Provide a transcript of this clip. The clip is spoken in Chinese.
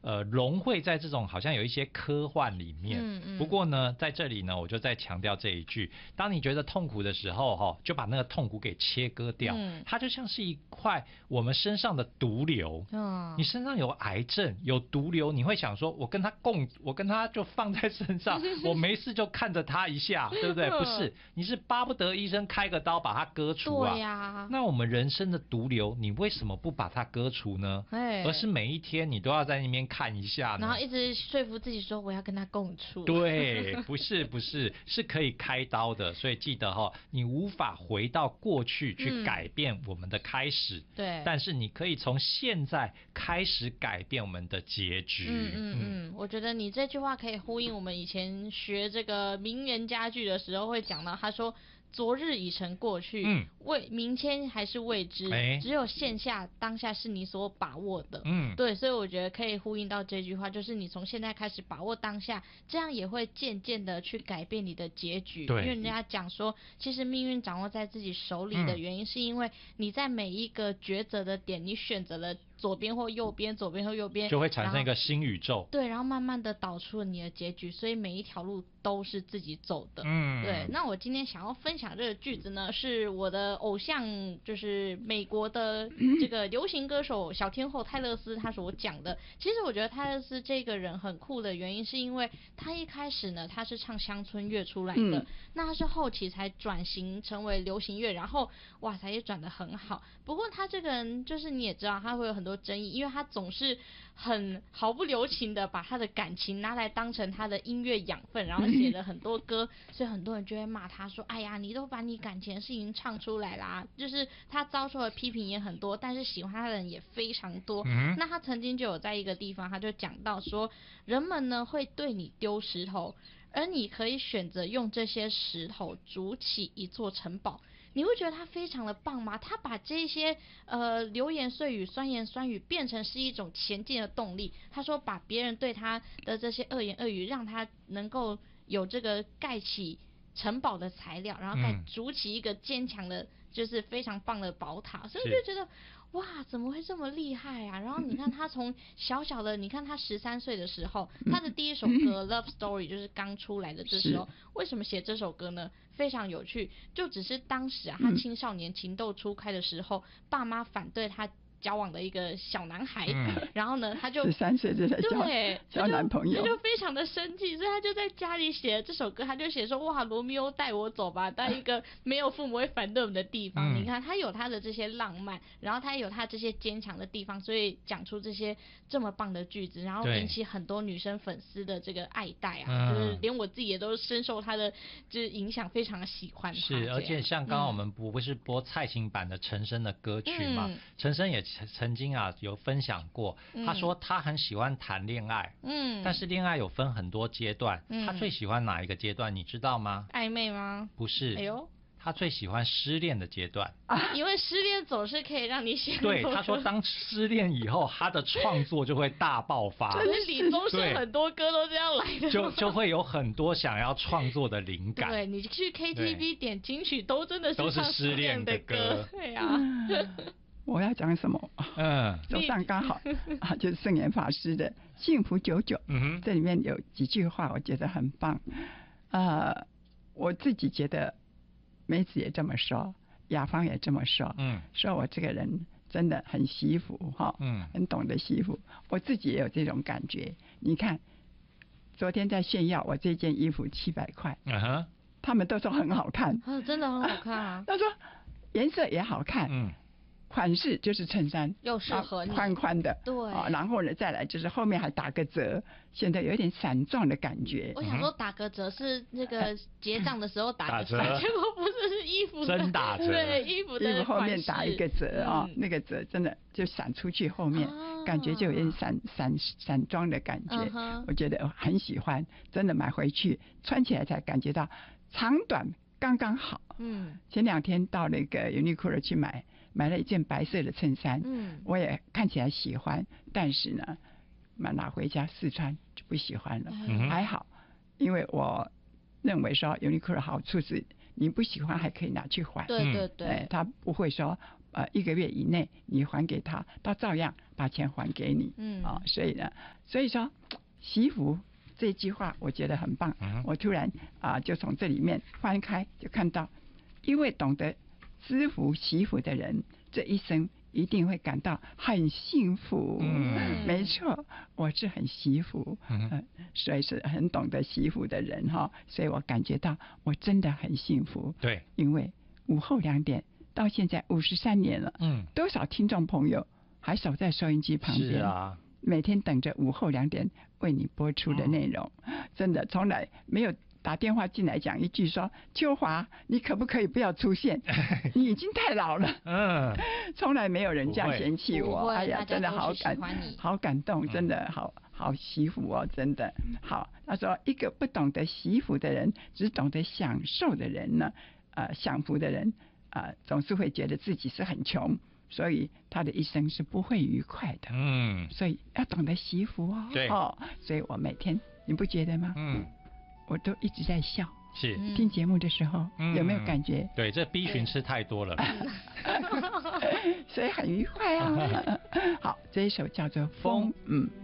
融汇在这种好像有一些科幻里面。不过呢，在这里呢，我就再强调这一句：当你觉得痛苦的时候，就把那个痛苦给切割掉。它就像是一块我们身上的毒瘤。你身上有癌症、有毒瘤，你会想说，我跟他就放在身上，我没事就看着他一下，对不对？不是，你是巴不得医生开个刀把它割除啊。 对呀。 那我们人生的毒瘤，你为什么不把它割除呢？而是每一天你都要在那边看一下呢， 然后一直说服自己说我要跟他共处。 对，不是，是可以开刀的。所以记得你无法回到过去去改变我们的开始， 对， 但是你可以从现在开始改变我们的结局。 我觉得你这句话可以呼应我们以前学这个名言佳句的时候会讲到，他说昨日已成过去，明天还是未知，只有现下当下是你所把握的。对，所以我觉得可以呼应到这句话，就是你从现在开始把握当下，这样也会渐渐的去改变你的结局。因为人家讲说，其实命运掌握在自己手里的原因，是因为你在每一个抉择的点，你选择了左边或右边，左边或右边， 就会产生一个新宇宙。 对，然后慢慢的导出了你的结局，所以每一条路都是自己走的。对。那我今天想要分享这个句子呢，是我的偶像，就是美国的这个流行歌手小天后泰勒斯他所讲的。其实我觉得泰勒斯这个人很酷的原因，是因为他一开始呢，他是唱乡村乐出来的，那他是后期才转型成为流行乐，然后哇塞也转得很好。不过他这个人就是你也知道，他会有很多争议，因为他总是很毫不留情的把他的感情拿来当成他的音乐养分，然后写了很多歌，所以很多人就会骂他说，哎呀，你都把你感情的事情唱出来啦。就是他遭受的批评也很多，但是喜欢他的人也非常多。那他曾经就有在一个地方他就讲到说，人们呢会对你丢石头，而你可以选择用这些石头筑起一座城堡。你会觉得他非常的棒吗？他把这些流言碎语、酸言酸语变成是一种前进的动力。他说把别人对他的这些恶言恶语，让他能够有这个盖起城堡的材料，然后筑起一个坚强的就是非常棒的宝塔。所以就觉得哇，怎么会这么厉害啊？然后你看他从小小的，你看他13岁的时候，他的第一首歌 Love Story 就是刚出来的这时候。为什么写这首歌呢？非常有趣，就只是当时他青少年情窦初开的时候，爸妈反对他交往的一个小男孩，然后呢他就 13岁就在交男朋友， 他就非常的生气，所以他就在家里写了这首歌。他就写说，哇，罗密欧带我走吧，到一个没有父母会反对我们的地方。你看他有他的这些浪漫，然后他有他这些坚强的地方，所以讲出这些这么棒的句子，然后引起很多女生粉丝的这个爱戴啊，就是连我自己也都深受他的就是影响，非常的喜欢他。 是，而且像刚刚我们不是播蔡琴版的陈升的歌曲嘛，陈升也曾经有分享过，他说他很喜欢谈恋爱，但是恋爱有分很多阶段，他最喜欢哪一个阶段你知道吗？ 暧昧吗？ 不是，他最喜欢失恋的阶段， 因为失恋总是可以让你写。 对，他说当失恋以后，他的创作就会大爆发。 所以李宗盛很多歌都这样来的， 就会有很多想要创作的灵感。 对，你去 KTV 点金曲都真的是唱失恋的歌。对啊。 我要讲什么？手上刚好就是圣严法师的《幸福久久》，这里面有几句话我觉得很棒。我自己觉得梅子也这么说，雅芳也这么说，说我这个人真的很惜福哈，很懂得惜福。我自己也有这种感觉。你看，昨天在炫耀我这件衣服700块，他们都说很好看， 真的很好看啊。 他说颜色也好看，款式就是衬衫又适合你， 宽宽的， 对然后呢再来就是后面还打个折，显得有点散状的感觉。 我想说打个折是那个结账的时候打个折，结果不是衣服真打折， 对，衣服后面打一个折那个折真的就闪出去，后面感觉就有点散装的感觉，我觉得很喜欢，真的买回去穿起来才感觉到长短刚刚好。前2天到那个 Uniqlo 去买了一件白色的衬衫，我也看起来喜欢，但是呢拿回家试穿就不喜欢了。还好，因为我认为说 Uniqlo 好处是你不喜欢还可以拿去还。 对对对， 他不会说1个月以内你还给他，他照样把钱还给你。所以说洗衣服这句话我觉得很棒。我突然就从这里面翻开就看到，因为懂得知福惜福的人，这一生一定会感到很幸福。没错，我是很惜福，所以是很懂得惜福的人哈，所以我感觉到我真的很幸福。 对， 因为午后2点到现在53年了，多少听众朋友还守在收音机旁边， 是啊， 每天等着午后2点为你播出的内容，真的从来没有打电话进来讲一句说秋华你可不可以不要出现你已经太老了。从来没有人这样嫌弃我。哎呀，真的好感动，真的好惜福哦，真的好。他说一个不懂得惜福的人，只懂得享受的人呢，享福的人总是会觉得自己是很穷，所以他的一生是不会愉快的。所以要懂得惜福哦。 对所以我每天，你不觉得吗？我都一直在笑。 是听节目的时候，有没有感觉？ 对，这 B 群吃太多了， 所以很愉快啊。好，这一首叫做《风》。